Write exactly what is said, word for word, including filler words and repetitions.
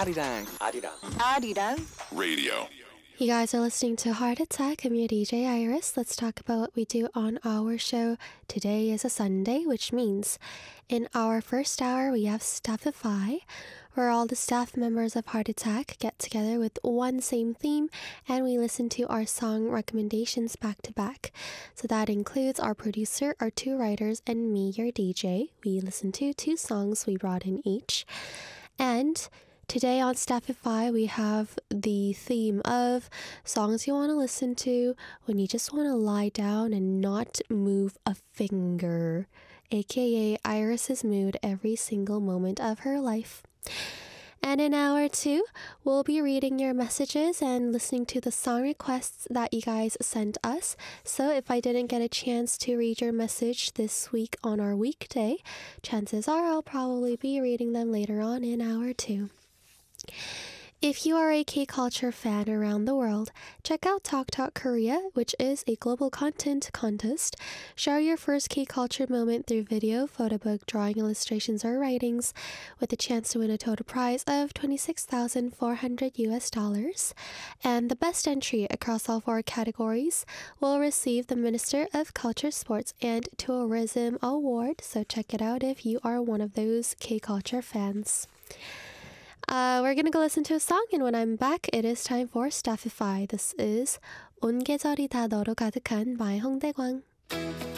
아리랑 아리랑 아리랑 Radio. You guys are listening to Heart Attack. I'm your D J Iris. Let's talk about what we do on our show. Today is a Sunday, which means in our first hour we have Staffify, where all the staff members of Heart Attack get together with one same theme and we listen to our song recommendations back to back. So that includes our producer, our two writers, and me, your D J. We listen to two songs we brought in each. And today on Staffify, we have the theme of songs you want to listen to when you just want to lie down and not move a finger, aka Iris's mood every single moment of her life. And in hour two, we'll be reading your messages and listening to the song requests that you guys sent us. So if I didn't get a chance to read your message this week on our weekday, chances are I'll probably be reading them later on in hour two. If you are a K-culture fan around the world, check out Talk Talk Korea, which is a global content contest. Share your first K-culture moment through video, photo book, drawing illustrations, or writings, with a chance to win a total prize of twenty-six thousand four hundred U S dollars. And the best entry across all four categories will receive the Minister of Culture, Sports, and Tourism Award. So check it out if you are one of those K-culture fans. Uh, we're gonna go listen to a song, and when I'm back, it is time for Staffify. This is 온 계절이 다 너로 가득한 by 홍대광.